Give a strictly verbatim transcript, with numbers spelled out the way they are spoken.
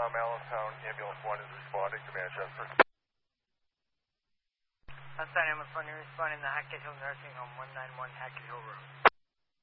Um, Allentown Ambulance one is responding to Manchester. Allentown Ambulance one, you're responding to Hackett Hill Nursing Home, one nine one Hackett Hill Road.